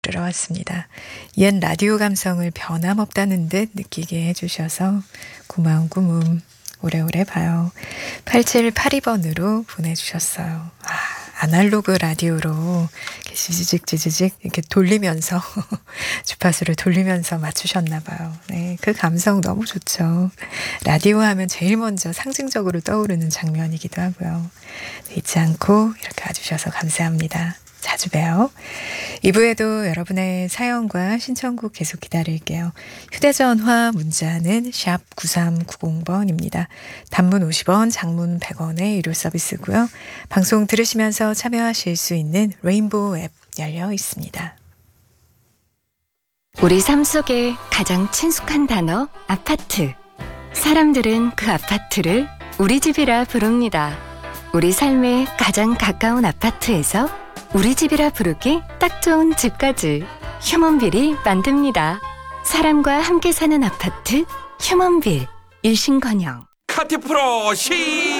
들어왔습니다. 옛 라디오 감성을 변함없다는 듯 느끼게 해주셔서 고마운 꿈 오래오래 봐요. 8782번으로 보내주셨어요. 아날로그 라디오로 이렇게 지지직 이렇게 돌리면서 주파수를 돌리면서 맞추셨나 봐요. 네, 그 감성 너무 좋죠. 라디오 하면 제일 먼저 상징적으로 떠오르는 장면이기도 하고요. 잊지 않고 이렇게 와주셔서 감사합니다. 자주 봬요. 2부에도 여러분의 사연과 신청곡 계속 기다릴게요. 휴대전화 문자는 샵 9390번입니다. 단문 50원, 장문 100원의 유료 서비스고요. 방송 들으시면서 참여하실 수 있는 레인보우 앱 열려 있습니다. 우리 삶 속에 가장 친숙한 단어 아파트. 사람들은 그 아파트를 우리 집이라 부릅니다. 우리 삶에 가장 가까운 아파트에서 우리 집이라 부르기 딱 좋은 집까지 휴먼빌이 만듭니다. 사람과 함께 사는 아파트 휴먼빌. 일신건영. 카티프로 시